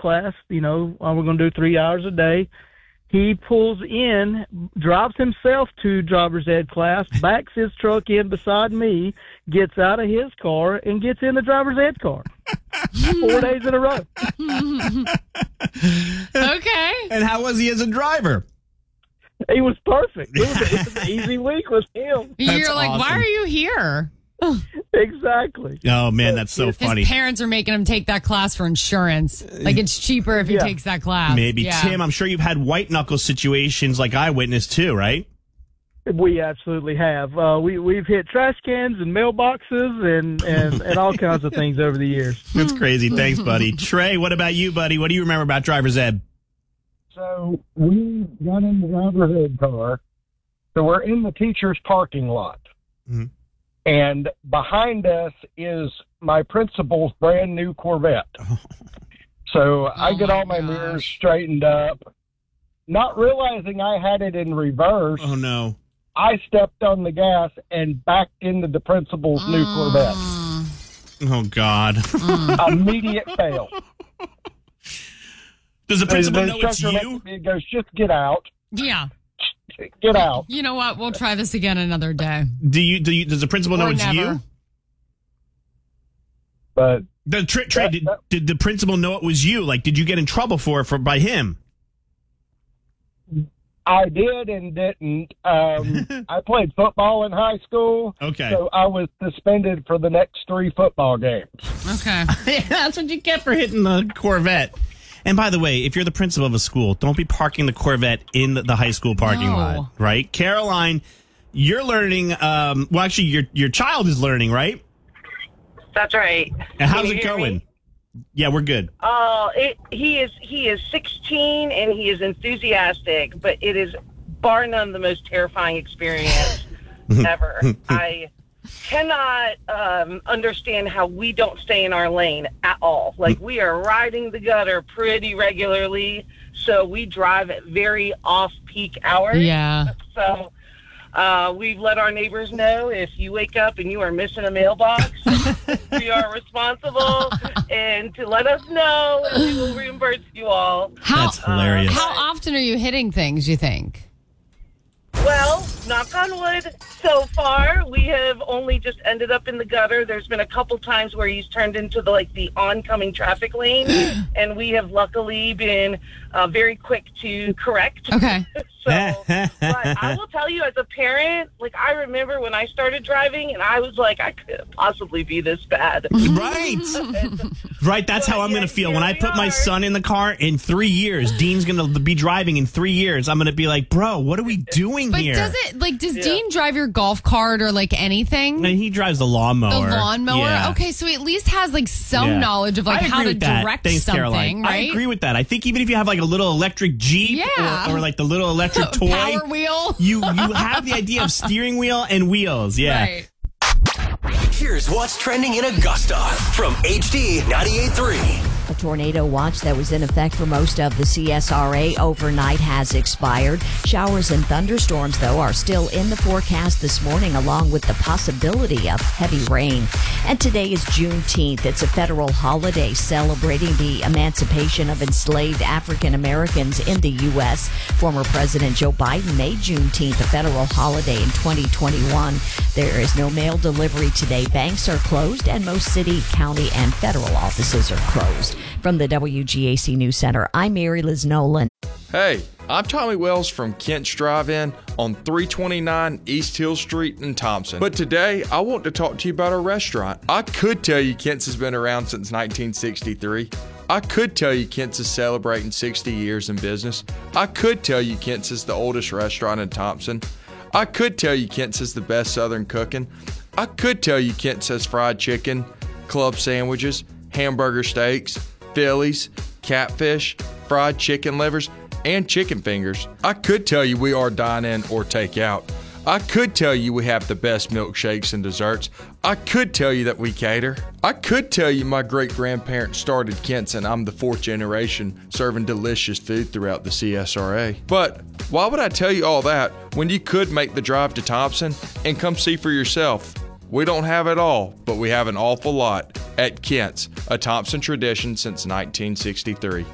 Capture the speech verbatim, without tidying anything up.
class. You know, uh, we're going to do three hours a day. He pulls in, drops himself to driver's ed class, backs his truck in beside me, gets out of his car, and gets in the driver's ed car. Four days in a row. Okay. And how was he as a driver? He was perfect. It was, it was an easy week with him. You're That's like, awesome. why are you here? Exactly. Oh, man, that's so His funny. parents are making him take that class for insurance. Like, it's cheaper if he Yeah. takes that class. Maybe. Yeah. Tim, I'm sure you've had white knuckle situations like I witnessed too, right? We absolutely have. Uh, we, we've hit trash cans and mailboxes and, and, and all kinds of things over the years. That's crazy. Thanks, buddy. Trey, what about you, buddy? What do you remember about driver's ed? So we got in the driver's ed car. So we're in the teacher's parking lot. Mhm. And behind us is my principal's brand new Corvette. So I Oh get my all my gosh. mirrors straightened up. Not realizing I had it in reverse, Oh, no. I stepped on the gas and backed into the principal's new Corvette. Oh, God. Immediate fail. Does the principal The know it's instructor you? looks at me and goes, just get out. Yeah. Get out. You know what? We'll try this again another day. Do you? Do you? Does the principal know Or it's never. you? But The Trey, Trey, That- did, that- did the principal know it was you? Like, did you get in trouble for it for, by him? I did and didn't. Um, I played football in high school, Okay. so I was suspended for the next three football games. Okay. That's what you get for hitting the Corvette. And by the way, if you're the principal of a school, don't be parking the Corvette in the, the high school parking No. lot, right? Caroline, you're learning. Um, well, actually, your your child is learning, right? That's right. And how's Can you it hear going? me? Yeah, we're good. Oh, it, he is he is sixteen and he is enthusiastic, but it is bar none the most terrifying experience ever. I cannot um, understand how we don't stay in our lane at all. Like, we are riding the gutter pretty regularly, so we drive at very off-peak hours. Yeah. So uh, we've let our neighbors know if you wake up and you are missing a mailbox, we are responsible, and to let us know, and we will reimburse you all. How, That's hilarious. how often are you hitting things, you think? Well, knock on wood, so far we have only just ended up in the gutter. There's been a couple times where he's turned into the like the oncoming traffic lane, and we have luckily been uh, very quick to correct. Okay. So, but I will tell you, as a parent, like, I remember when I started driving, and I was like, I couldn't possibly be this bad. Right. Right. That's how I'm Yeah, going to feel. here When I we put my are. son in the car in three years, Dean's going to be driving in three years. I'm going to be like, bro, what are we doing But here? does it, like, does Dean drive your golf cart or, like, anything? And he drives the lawnmower. The lawnmower? Yeah. Okay, so he at least has, like, some Yeah. knowledge of, like, I how agree to with that. direct Thanks, something, Caroline. right? I agree with that. I think even if you have like a little electric Jeep Yeah. or, or like the little electric toy, Power wheel. you you have the idea of steering wheel and wheels. Yeah. Right. Here's what's trending in Augusta from H D ninety-eight point three. A tornado watch that was in effect for most of the C S R A overnight has expired. Showers and thunderstorms, though, are still in the forecast this morning, along with the possibility of heavy rain. And today is Juneteenth. It's a federal holiday celebrating the emancipation of enslaved African Americans in the U S. Former President Joe Biden made Juneteenth a federal holiday in twenty twenty-one. There is no mail delivery today. Banks are closed, and most city, county, and federal offices are closed. From the W G A C News Center, I'm Mary Liz Nolan. Hey, I'm Tommy Wells from Kent's Drive-In on three twenty-nine East Hill Street in Thompson. But today, I want to talk to you about our restaurant. I could tell you Kent's has been around since nineteen sixty-three. I could tell you Kent's is celebrating sixty years in business. I could tell you Kent's is the oldest restaurant in Thompson. I could tell you Kent's is the best Southern cooking. I could tell you Kent's has fried chicken, club sandwiches, hamburger steaks, Phillies, catfish, fried chicken livers, and chicken fingers. I could tell you we are dine-in or take-out. I could tell you we have the best milkshakes and desserts. I could tell you that we cater. I could tell you my great-grandparents started Kent's and I'm the fourth generation serving delicious food throughout the C S R A. But why would I tell you all that when you could make the drive to Thompson and come see for yourself? We don't have it all, but we have an awful lot at Kent's, a Thompson tradition since nineteen sixty-three.